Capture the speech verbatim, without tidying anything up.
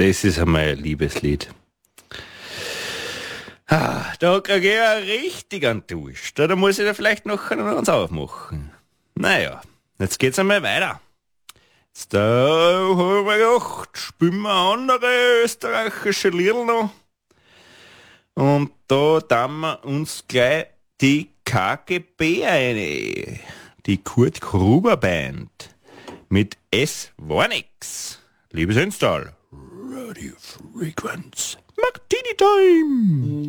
Das ist einmal ein Liebeslied. Ah, da krieg ich ja richtig enttäuscht. Da muss ich da vielleicht noch ganz aufmachen. Naja, jetzt geht's einmal weiter. Jetzt da haben wir gedacht, spielen wir andere österreichische Lieder noch. Und da tun wir uns gleich die K G B eine. Die Kurt Gruber Band. Mit Es war nix. Liebes Install. Radio Frequenz. Martini Time.